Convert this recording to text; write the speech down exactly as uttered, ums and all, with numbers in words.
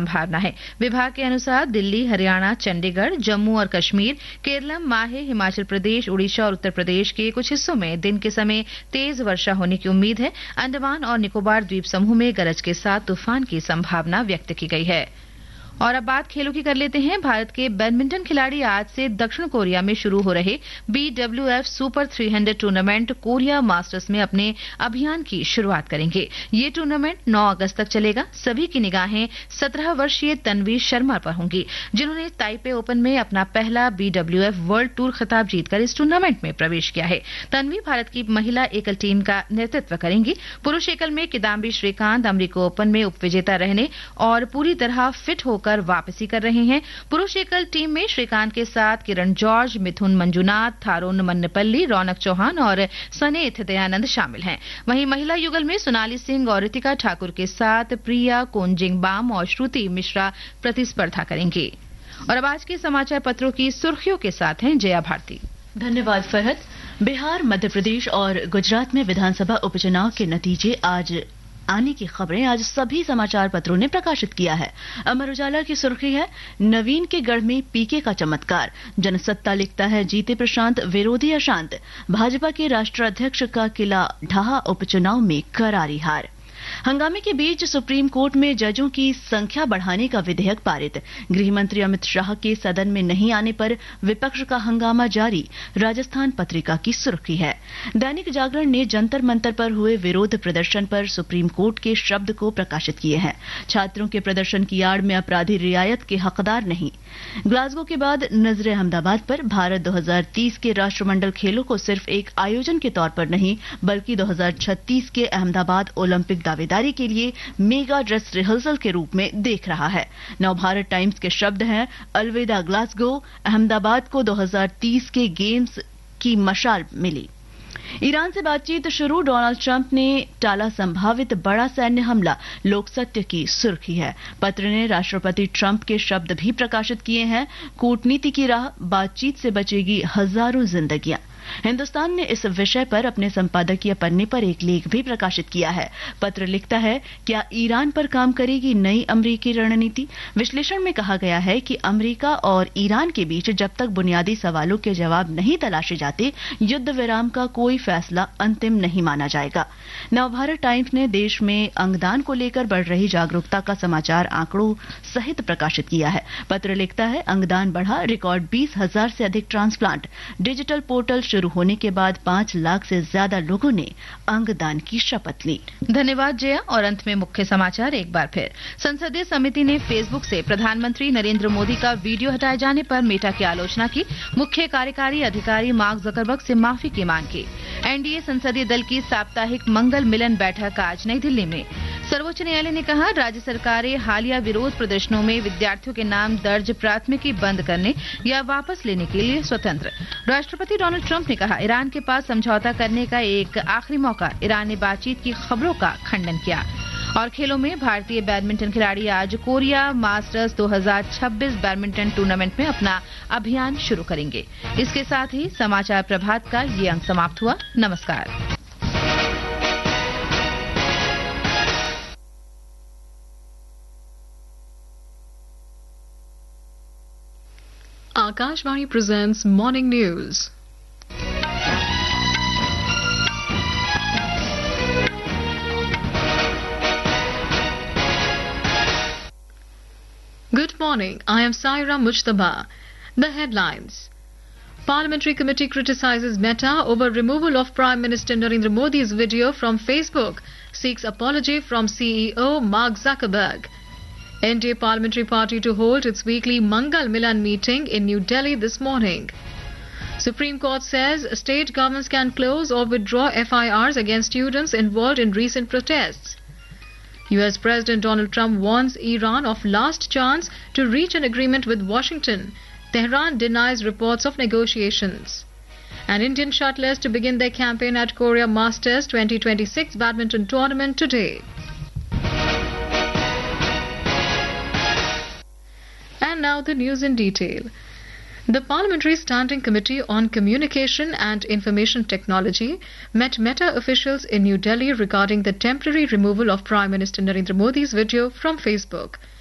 संभावना है। विभाग के अनुसार दिल्ली, हरियाणा, चंडीगढ़, जम्मू और कश्मीर, केरलम, माहे, हिमाचल प्रदेश, उड़ीसा और उत्तर प्रदेश के कुछ हिस्सों में दिन के समय तेज वर्षा होने की उम्मीद है। अंडमान और निकोबार द्वीप समूह में गरज के साथ तूफान की संभावना व्यक्त की गई है। और अब बात खेलों की कर लेते हैं। भारत के बैडमिंटन खिलाड़ी आज से दक्षिण कोरिया में शुरू हो रहे बी डब्ल्यू एफ सुपर तीन सौ टूर्नामेंट कोरिया मास्टर्स में अपने अभियान की शुरुआत करेंगे। ये टूर्नामेंट नौ अगस्त तक चलेगा। सभी की निगाहें सत्रह वर्षीय तन्वी शर्मा पर होंगी, जिन्होंने ताइपे ओपन में अपना पहला B W F world tour खिताब जीतकर इस टूर्नामेंट में प्रवेश किया है। तन्वी भारत की महिला एकल टीम का नेतृत्व करेंगी। पुरुष एकल में किदाम्बी श्रीकांत अमेरिका ओपन में उपविजेता रहने और पूरी तरह फिट होकर कर वापसी कर रहे हैं। पुरुष एकल टीम में श्रीकांत के साथ किरण जॉर्ज, मिथुन मंजुनाथ, थारुण मन्नपल्ली, रौनक चौहान और सनेथ दयानंद शामिल हैं। वहीं महिला युगल में सोनाली सिंह और रितिका ठाकुर के साथ प्रिया कोंजिंगबाम और श्रुति मिश्रा प्रतिस्पर्धा करेंगे। और अब आज के समाचार पत्रों की सुर्खियों के साथ हैं जया भारती। धन्यवाद फरहत। बिहार, मध्य प्रदेश और गुजरात में विधानसभा उपचुनाव के नतीजे आज आने की खबरें आज सभी समाचार पत्रों ने प्रकाशित किया है। अमर उजाला की सुर्खी है, नवीन के गढ़ में पीके का चमत्कार। जनसत्ता लिखता है, जीते प्रशांत, विरोधी अशांत। भाजपा के राष्ट्राध्यक्ष का किला ढहा, उपचुनाव में करारी हार। हंगामे के बीच सुप्रीम कोर्ट में जजों की संख्या बढ़ाने का विधेयक पारित। गृह मंत्री अमित शाह के सदन में नहीं आने पर विपक्ष का हंगामा जारी। राजस्थान पत्रिका की सुर्खी है। दैनिक जागरण ने जंतर मंतर पर हुए विरोध प्रदर्शन पर सुप्रीम कोर्ट के शब्द को प्रकाशित किए हैं। छात्रों के प्रदर्शन की आड़ में अपराधी रियायत के हकदार नहीं। ग्लासगो के बाद नजरे अहमदाबाद पर। भारत दो हज़ार तीस के राष्ट्रमंडल खेलों को सिर्फ एक आयोजन के तौर पर नहीं, बल्कि दो हज़ार छत्तीस के अहमदाबाद ओलंपिक दावेदारी के लिए मेगा ड्रेस रिहर्सल के रूप में देख रहा है। नवभारत टाइम्स के शब्द हैं, अलविदा ग्लासगो, अहमदाबाद को दो हज़ार तीस के गेम्स की मशाल मिली। ईरान से बातचीत शुरू। डोनाल्ड ट्रंप ने टाला संभावित बड़ा सैन्य हमला। लोक सत्य की सुर्खी है। पत्र ने राष्ट्रपति ट्रंप के शब्द भी प्रकाशित किए हैं, कूटनीति की राह, बातचीत से बचेगी हजारों जिंदगियां। हिंदुस्तान ने इस विषय पर अपने संपादकीय पन्ने पर एक लेख भी प्रकाशित किया है। पत्र लिखता है, क्या ईरान पर काम करेगी नई अमेरिकी रणनीति? विश्लेषण में कहा गया है कि अमेरिका और ईरान के बीच जब तक बुनियादी सवालों के जवाब नहीं तलाशे जाते, युद्ध विराम का कोई फैसला अंतिम नहीं माना जाएगा। नवभारत टाइम्स ने देश में अंगदान को लेकर बढ़ रही जागरूकता का समाचार आंकड़ों सहित प्रकाशित किया है। पत्र लिखता है, अंगदान बढ़ा, रिकॉर्ड बीस हजार से अधिक ट्रांसप्लांट। डिजिटल पोर्टल शुरू होने के बाद पांच लाख से ज्यादा लोगों ने अंगदान की शपथ ली। धन्यवाद जया। और अंत में मुख्य समाचार एक बार फिर। संसदीय समिति ने फेसबुक से प्रधानमंत्री नरेंद्र मोदी का वीडियो हटाए जाने पर मेटा की आलोचना की। मुख्य कार्यकारी अधिकारी मार्क जकरबर्ग से माफी की मांग की। एनडीए संसदीय दल की साप्ताहिक मंगल मिलन बैठक आज नई दिल्ली में। सर्वोच्च न्यायालय ने कहा, राज्य सरकारें हालिया विरोध प्रदर्शनों में विद्यार्थियों के नाम दर्ज प्राथमिकी बंद करने या वापस लेने के लिए स्वतंत्र। राष्ट्रपति डोनाल्ड ट्रंप ने कहा, ईरान के पास समझौता करने का एक आखिरी मौका। ईरान ने बातचीत की खबरों का खंडन किया। और खेलों में भारतीय बैडमिंटन खिलाड़ी आज कोरिया मास्टर्स दो हज़ार छब्बीस बैडमिंटन टूर्नामेंट में अपना अभियान शुरू करेंगे। इसके साथ ही समाचार प्रभात का ये अंक समाप्त हुआ। नमस्कार। Akashvani presents Morning News. Good morning. I am Saira Mujtaba. The headlines. Parliamentary committee criticizes Meta over removal of Prime Minister Narendra Modi's video from Facebook. Seeks apology from C E O Mark Zuckerberg. N D A Parliamentary Party to hold its weekly Mangal Milan meeting in New Delhi this morning. Supreme Court says state governments can close or withdraw F I Rs against students involved in recent protests. U S President Donald Trump warns Iran of last chance to reach an agreement with Washington. Tehran denies reports of negotiations. And Indian shuttlers to begin their campaign at Korea Masters twenty twenty-six badminton tournament today. And now the news in detail. The Parliamentary Standing Committee on Communication and Information Technology met Meta officials in New Delhi regarding the temporary removal of Prime Minister Narendra Modi's video from Facebook.